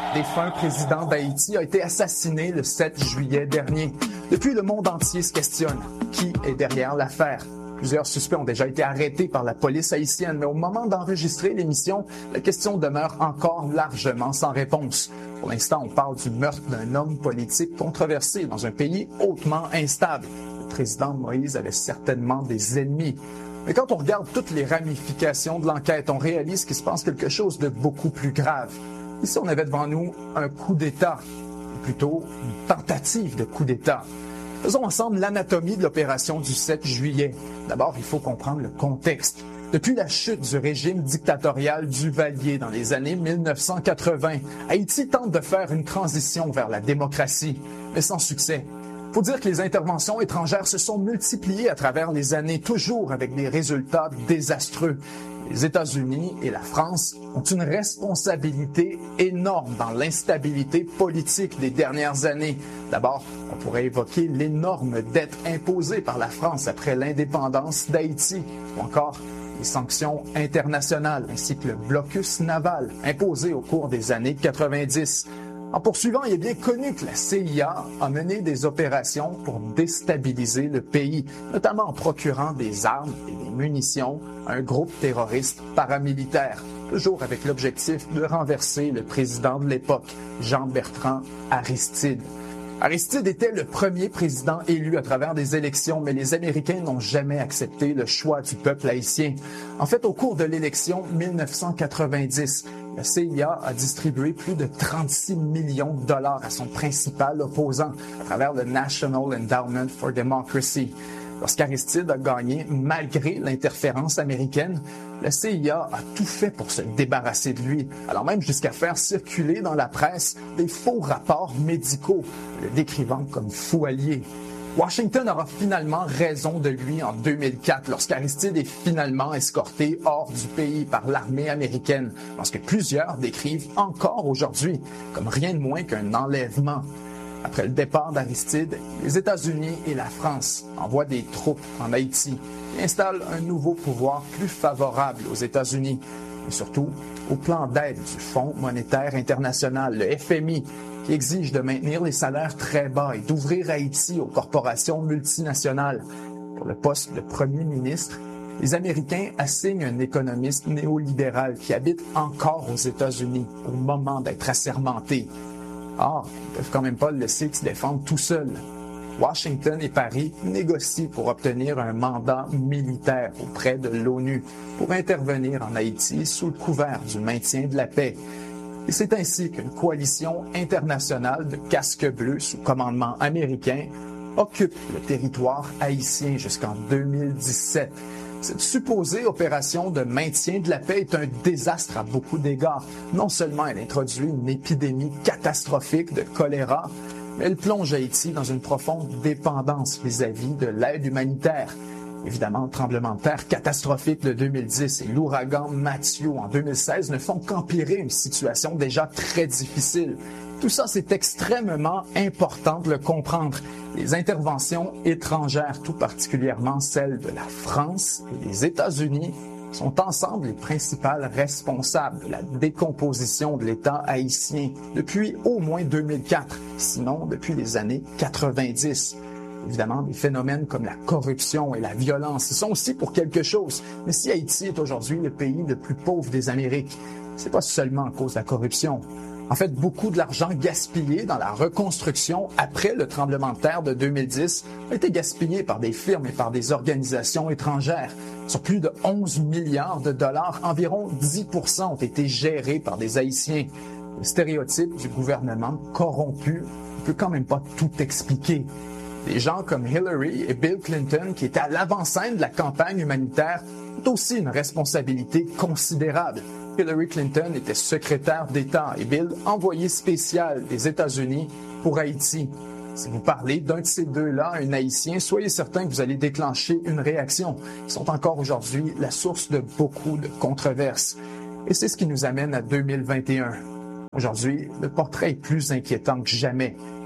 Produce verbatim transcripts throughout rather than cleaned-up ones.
défunt président d'Haïti, a été assassiné le sept juillet dernier. Depuis, le monde entier se questionne. Qui est derrière l'affaire? Plusieurs suspects ont déjà été arrêtés par la police haïtienne, mais au moment d'enregistrer l'émission, la question demeure encore largement sans réponse. Pour l'instant, on parle du meurtre d'un homme politique controversé dans un pays hautement instable. Le président Moïse avait certainement des ennemis. Mais quand on regarde toutes les ramifications de l'enquête, on réalise qu'il se passe quelque chose de beaucoup plus grave. Ici, on avait devant nous un coup d'État, ou plutôt une tentative de coup d'État. Faisons ensemble l'anatomie de l'opération du sept juillet. D'abord, il faut comprendre le contexte. Depuis la chute du régime dictatorial Duvalier dans les années mille neuf cent quatre-vingts, Haïti tente de faire une transition vers la démocratie, mais sans succès. Faut dire que les interventions étrangères se sont multipliées à travers les années, toujours avec des résultats désastreux. Les États-Unis et la France ont une responsabilité énorme dans l'instabilité politique des dernières années. D'abord, on pourrait évoquer l'énorme dette imposée par la France après l'indépendance d'Haïti, ou encore les sanctions internationales, ainsi que le blocus naval imposé au cours des années quatre-vingt-dix. En poursuivant, il est bien connu que la C I A a mené des opérations pour déstabiliser le pays, notamment en procurant des armes et des munitions à un groupe terroriste paramilitaire, toujours avec l'objectif de renverser le président de l'époque, Jean-Bertrand Aristide. Aristide était le premier président élu à travers des élections, mais les Américains n'ont jamais accepté le choix du peuple haïtien. En fait, au cours de l'élection mille neuf cent quatre-vingt-dix, la C I A a distribué plus de trente-six millions de dollars à son principal opposant à travers le National Endowment for Democracy. Lorsqu'Aristide a gagné, malgré l'interférence américaine, la C I A a tout fait pour se débarrasser de lui, allant même jusqu'à faire circuler dans la presse des faux rapports médicaux, le décrivant comme fou allié. Washington aura finalement raison de lui en deux mille quatre lorsqu'Aristide est finalement escorté hors du pays par l'armée américaine, lorsque plusieurs décrivent encore aujourd'hui comme rien de moins qu'un enlèvement. Après le départ d'Aristide, les États-Unis et la France envoient des troupes en Haïti et installent un nouveau pouvoir plus favorable aux États-Unis, et surtout au plan d'aide du Fonds monétaire international, le F M I, qui exige de maintenir les salaires très bas et d'ouvrir Haïti aux corporations multinationales. Pour le poste de premier ministre, les Américains assignent un économiste néolibéral qui habite encore aux États-Unis au moment d'être assermenté. Or, ils ne peuvent quand même pas le laisser se défendre tout seul. Washington et Paris négocient pour obtenir un mandat militaire auprès de l'ONU pour intervenir en Haïti sous le couvert du maintien de la paix. Et c'est ainsi qu'une coalition internationale de casques bleus sous commandement américain occupe le territoire haïtien jusqu'en deux mille dix-sept. Cette supposée opération de maintien de la paix est un désastre à beaucoup d'égards. Non seulement elle introduit une épidémie catastrophique de choléra, mais elle plonge Haïti dans une profonde dépendance vis-à-vis de l'aide humanitaire. Évidemment, le tremblement de terre catastrophique de deux mille dix et l'ouragan Matthew en deux mille seize ne font qu'empirer une situation déjà très difficile. Tout ça, c'est extrêmement important de le comprendre. Les interventions étrangères, tout particulièrement celles de la France et des États-Unis, sont ensemble les principales responsables de la décomposition de l'État haïtien depuis au moins deux mille quatre, sinon depuis les années quatre-vingt-dix. Évidemment, des phénomènes comme la corruption et la violence sont aussi pour quelque chose. Mais si Haïti est aujourd'hui le pays le plus pauvre des Amériques, c'est pas seulement à cause de la corruption. En fait, beaucoup de l'argent gaspillé dans la reconstruction après le tremblement de terre de deux mille dix a été gaspillé par des firmes et par des organisations étrangères. Sur plus de onze milliards de dollars, environ dix pour cent ont été gérés par des Haïtiens. Le stéréotype du gouvernement corrompu ne peut quand même pas tout expliquer. Des gens comme Hillary et Bill Clinton, qui étaient à l'avant-scène de la campagne humanitaire, ont aussi une responsabilité considérable. Hillary Clinton était secrétaire d'État et Bill, envoyé spécial des États-Unis pour Haïti. Si vous parlez d'un de ces deux-là, un Haïtien, soyez certain que vous allez déclencher une réaction. Ils sont encore aujourd'hui la source de beaucoup de controverses. Et c'est ce qui nous amène à deux mille vingt et un. Aujourd'hui, le portrait est plus inquiétant que jamais.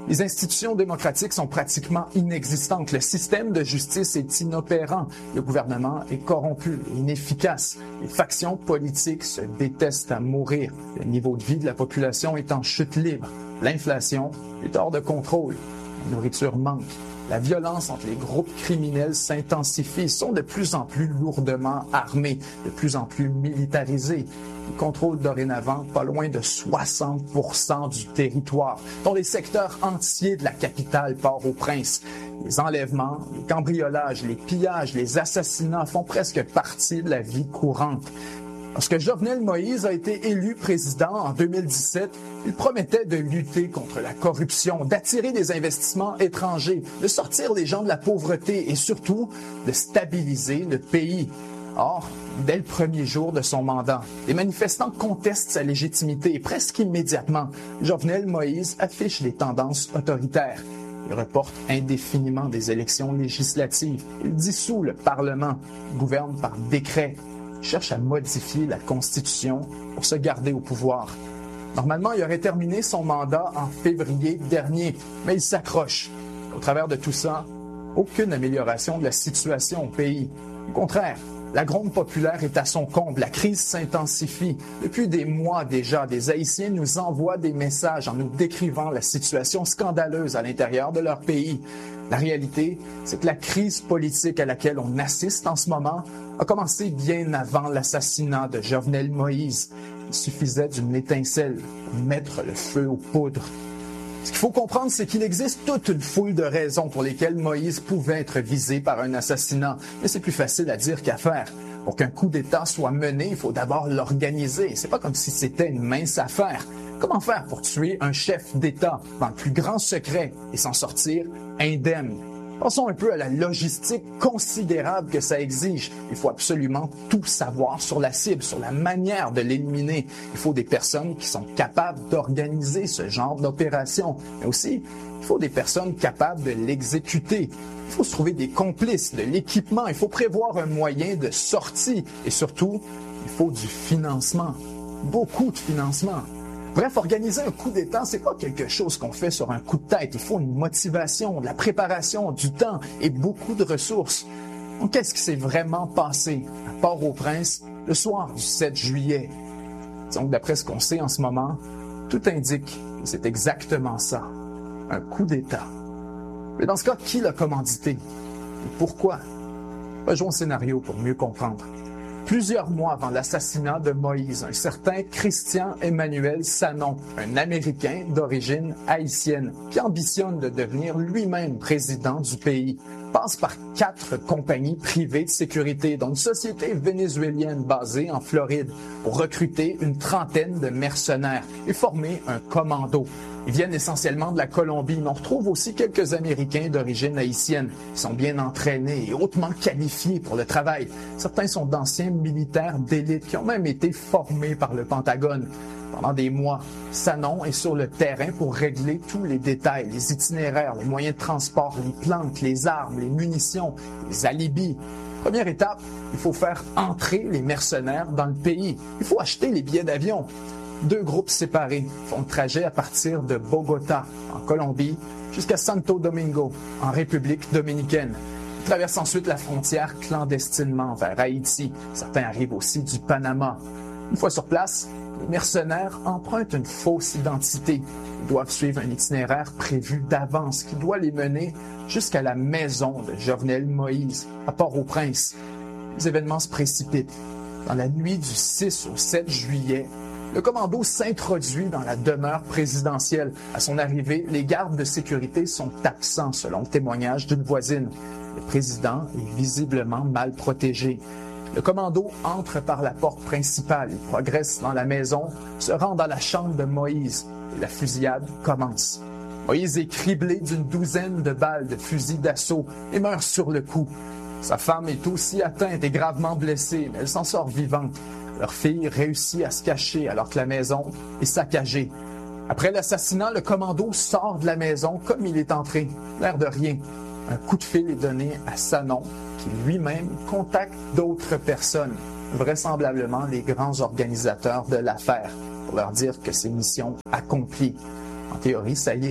Les institutions démocratiques sont pratiquement inexistantes. Le système de justice est inopérant. Le gouvernement est corrompu, inefficace. Les factions politiques se détestent à mourir. Le niveau de vie de la population est en chute libre. L'inflation est hors de contrôle. La nourriture manque. La violence entre les groupes criminels s'intensifie, sont de plus en plus lourdement armés, de plus en plus militarisés. Ils contrôlent dorénavant pas loin de soixante pour cent du territoire, dont les secteurs entiers de la capitale Port-au-Prince. Les enlèvements, les cambriolages, les pillages, les assassinats font presque partie de la vie courante. Lorsque Jovenel Moïse a été élu président en deux mille dix-sept, il promettait de lutter contre la corruption, d'attirer des investissements étrangers, de sortir les gens de la pauvreté et surtout de stabiliser le pays. Or, dès le premier jour de son mandat, les manifestants contestent sa légitimité et presque immédiatement, Jovenel Moïse affiche des tendances autoritaires. Il reporte indéfiniment des élections législatives. Il dissout le Parlement, gouverne par décret, cherche à modifier la Constitution pour se garder au pouvoir. Normalement, il aurait terminé son mandat en février dernier, mais il s'accroche. Au travers de tout ça, aucune amélioration de la situation au pays. Au contraire, la gronde populaire est à son comble, la crise s'intensifie. Depuis des mois déjà, des Haïtiens nous envoient des messages en nous décrivant la situation scandaleuse à l'intérieur de leur pays. La réalité, c'est que la crise politique à laquelle on assiste en ce moment a commencé bien avant l'assassinat de Jovenel Moïse. Il suffisait d'une étincelle pour mettre le feu aux poudres. Ce qu'il faut comprendre, c'est qu'il existe toute une foule de raisons pour lesquelles Moïse pouvait être visé par un assassinat. Mais c'est plus facile à dire qu'à faire. Pour qu'un coup d'État soit mené, il faut d'abord l'organiser. C'est pas comme si c'était une mince affaire. Comment faire pour tuer un chef d'État dans le plus grand secret et s'en sortir indemne? Pensons un peu à la logistique considérable que ça exige. Il faut absolument tout savoir sur la cible, sur la manière de l'éliminer. Il faut des personnes qui sont capables d'organiser ce genre d'opération. Mais aussi, il faut des personnes capables de l'exécuter. Il faut se trouver des complices, de l'équipement. Il faut prévoir un moyen de sortie. Et surtout, il faut du financement. Beaucoup de financement. Bref, organiser un coup d'État, c'est pas quelque chose qu'on fait sur un coup de tête. Il faut une motivation, de la préparation, du temps et beaucoup de ressources. Donc, qu'est-ce qui s'est vraiment passé à Port-au-Prince le soir du sept juillet? Donc, d'après ce qu'on sait en ce moment, tout indique que c'est exactement ça, un coup d'État. Mais dans ce cas, qui l'a commandité? Et pourquoi? Rejoins le scénario pour mieux comprendre. Plusieurs mois avant l'assassinat de Moïse, un certain Christian Emmanuel Sanon, un Américain d'origine haïtienne, qui ambitionne de devenir lui-même président du pays, passe par quatre compagnies privées de sécurité, dont une société vénézuélienne basée en Floride, pour recruter une trentaine de mercenaires et former un commando. Ils viennent essentiellement de la Colombie, mais on retrouve aussi quelques Américains d'origine haïtienne. Ils sont bien entraînés et hautement qualifiés pour le travail. Certains sont d'anciens militaires d'élite qui ont même été formés par le Pentagone. Pendant des mois, Sanon est sur le terrain pour régler tous les détails, les itinéraires, les moyens de transport, les planques, les armes, les munitions, les alibis. Première étape, il faut faire entrer les mercenaires dans le pays. Il faut acheter les billets d'avion. Deux groupes séparés font le trajet à partir de Bogota, en Colombie, jusqu'à Santo Domingo, en République dominicaine. Ils traversent ensuite la frontière clandestinement vers Haïti. Certains arrivent aussi du Panama. Une fois sur place, les mercenaires empruntent une fausse identité. Ils doivent suivre un itinéraire prévu d'avance qui doit les mener jusqu'à la maison de Jovenel Moïse, à Port-au-Prince. Les événements se précipitent. Dans la nuit du six au sept juillet, le commando s'introduit dans la demeure présidentielle. À son arrivée, les gardes de sécurité sont absents, selon le témoignage d'une voisine. Le président est visiblement mal protégé. Le commando entre par la porte principale. Il progresse dans la maison, se rend dans la chambre de Moïse et la fusillade commence. Moïse est criblé d'une douzaine de balles de fusil d'assaut et meurt sur le coup. Sa femme est aussi atteinte et gravement blessée, mais elle s'en sort vivante. Leur fille réussit à se cacher alors que la maison est saccagée. Après l'assassinat, le commando sort de la maison comme il est entré, l'air de rien. Un coup de fil est donné à Sanon, qui lui-même contacte d'autres personnes, vraisemblablement les grands organisateurs de l'affaire, pour leur dire que c'est mission accomplie. En théorie, ça y est,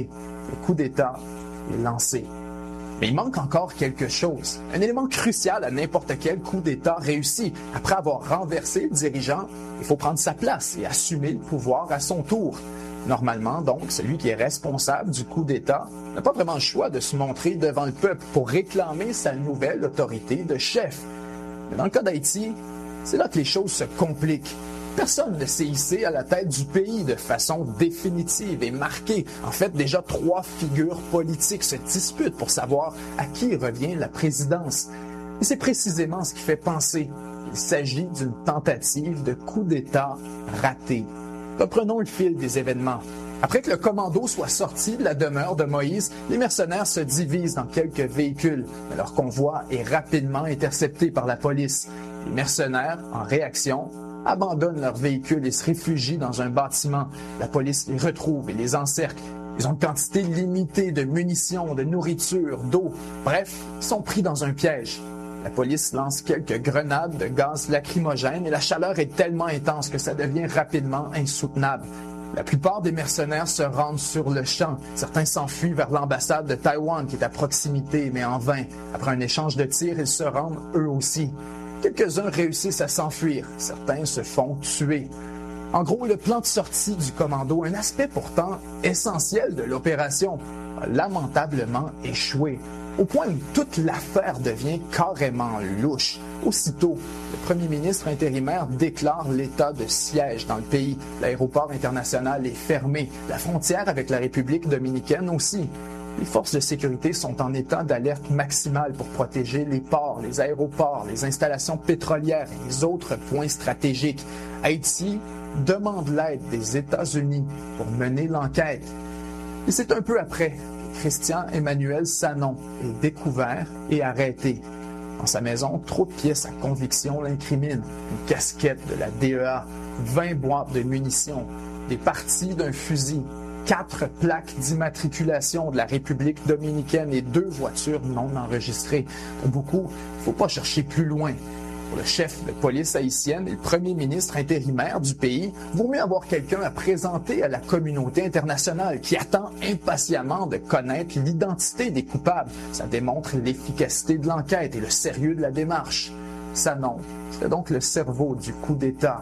Le coup d'État est lancé. Mais il manque encore quelque chose. Un élément crucial à n'importe quel coup d'État réussi. Après avoir renversé le dirigeant, il faut prendre sa place et assumer le pouvoir à son tour. Normalement, donc, celui qui est responsable du coup d'État n'a pas vraiment le choix de se montrer devant le peuple pour réclamer sa nouvelle autorité de chef. Mais dans le cas d'Haïti, c'est là que les choses se compliquent. Personne ne s'est hissé à la tête du pays de façon définitive et marquée. En fait, déjà trois figures politiques se disputent pour savoir à qui revient la présidence. Et c'est précisément ce qui fait penser qu'il s'agit d'une tentative de coup d'État raté. Reprenons le fil des événements. Après que le commando soit sorti de la demeure de Moïse, les mercenaires se divisent dans quelques véhicules, mais leur convoi est rapidement intercepté par la police. Les mercenaires, en réaction, abandonnent leurs véhicules et se réfugient dans un bâtiment. La police les retrouve et les encercle. Ils ont une quantité limitée de munitions, de nourriture, d'eau. Bref, ils sont pris dans un piège. La police lance quelques grenades de gaz lacrymogène et la chaleur est tellement intense que ça devient rapidement insoutenable. La plupart des mercenaires se rendent sur le champ. Certains s'enfuient vers l'ambassade de Taïwan qui est à proximité, mais en vain. Après un échange de tirs, ils se rendent eux aussi. Quelques-uns réussissent à s'enfuir. Certains se font tuer. En gros, le plan de sortie du commando, un aspect pourtant essentiel de l'opération, a lamentablement échoué. Au point où toute l'affaire devient carrément louche. Aussitôt, le premier ministre intérimaire déclare l'état de siège dans le pays. L'aéroport international est fermé. La frontière avec la République dominicaine aussi. Les forces de sécurité sont en état d'alerte maximale pour protéger les ports, les aéroports, les installations pétrolières et les autres points stratégiques. Haïti demande l'aide des États-Unis pour mener l'enquête. Et c'est un peu après que Christian Emmanuel Sanon est découvert et arrêté. Dans sa maison, trop de pièces à conviction l'incriminent. Une casquette de la D E A, vingt boîtes de munitions, des parties d'un fusil, quatre plaques d'immatriculation de la République dominicaine et deux voitures non enregistrées. Pour beaucoup, il ne faut pas chercher plus loin. Pour le chef de police haïtienne et le premier ministre intérimaire du pays, vaut mieux avoir quelqu'un à présenter à la communauté internationale qui attend impatiemment de connaître l'identité des coupables. Ça démontre l'efficacité de l'enquête et le sérieux de la démarche. Sanon, c'est donc le cerveau du coup d'État.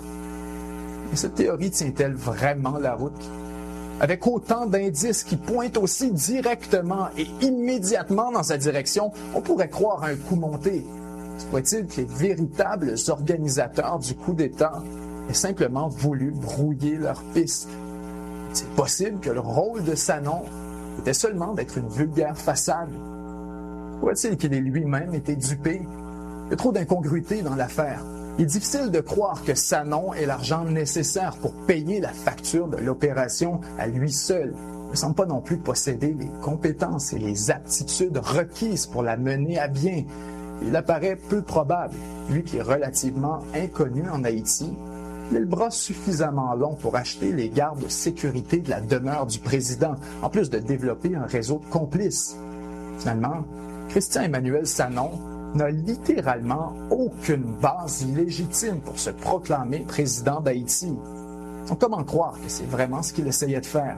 Mais cette théorie tient-elle vraiment la route? Avec autant d'indices qui pointent aussi directement et immédiatement dans sa direction, on pourrait croire à un coup monté. Se pourrait-il que les véritables organisateurs du coup d'État aient simplement voulu brouiller leur piste? C'est possible que le rôle de Sanon était seulement d'être une vulgaire façade. Pourrait-il qu'il ait lui-même été dupé? Il y a trop d'incongruités dans l'affaire. Il est difficile de croire que Sanon ait l'argent nécessaire pour payer la facture de l'opération à lui seul. Il ne semble pas non plus posséder les compétences et les aptitudes requises pour la mener à bien. Il apparaît peu probable, lui qui est relativement inconnu en Haïti, il a le bras suffisamment long pour acheter les gardes de sécurité de la demeure du président, en plus de développer un réseau de complices. Finalement, Christian Emmanuel Sanon n'a littéralement aucune base légitime pour se proclamer président d'Haïti. Donc comment croire que c'est vraiment ce qu'il essayait de faire?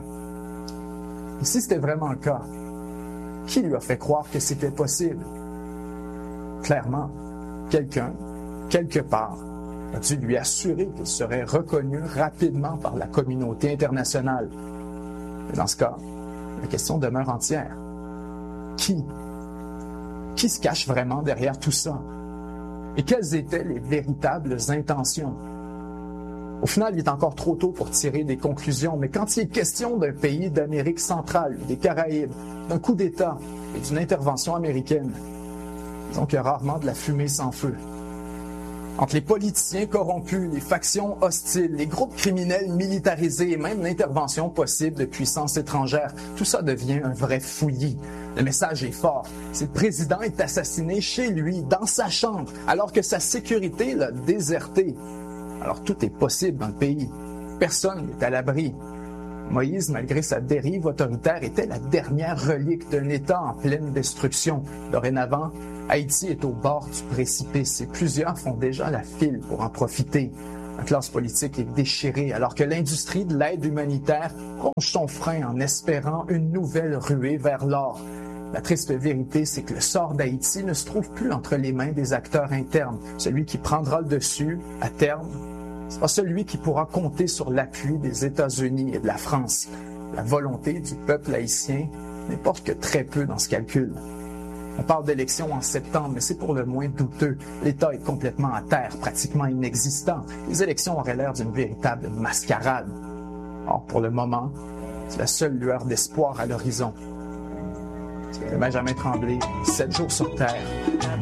Et si c'était vraiment le cas, qui lui a fait croire que c'était possible? Clairement, quelqu'un, quelque part, a dû lui assurer qu'il serait reconnu rapidement par la communauté internationale. Mais dans ce cas, la question demeure entière. Qui? Qui se cache vraiment derrière tout ça? Et quelles étaient les véritables intentions? Au final, il est encore trop tôt pour tirer des conclusions, mais quand il est question d'un pays d'Amérique centrale, des Caraïbes, d'un coup d'État et d'une intervention américaine, disons qu'il y a rarement de la fumée sans feu. Entre les politiciens corrompus, les factions hostiles, les groupes criminels militarisés et même l'intervention possible de puissances étrangères, tout ça devient un vrai fouillis. Le message est fort. Si le président est assassiné chez lui, dans sa chambre, alors que sa sécurité l'a déserté, alors tout est possible dans le pays. Personne n'est à l'abri. Moïse, malgré sa dérive autoritaire, était la dernière relique d'un État en pleine destruction. Dorénavant, Haïti est au bord du précipice et plusieurs font déjà la file pour en profiter. La classe politique est déchirée alors que l'industrie de l'aide humanitaire ronge son frein en espérant une nouvelle ruée vers l'or. La triste vérité, c'est que le sort d'Haïti ne se trouve plus entre les mains des acteurs internes. Celui qui prendra le dessus, à terme, sera celui qui pourra compter sur l'appui des États-Unis et de la France. La volonté du peuple haïtien n'importe que très peu dans ce calcul. On parle d'élections en septembre, mais c'est pour le moins douteux. L'État est complètement à terre, pratiquement inexistant. Les élections auraient l'air d'une véritable mascarade. Or, pour le moment, c'est la seule lueur d'espoir à l'horizon. C'est Benjamin Tremblay, sept jours sur Terre,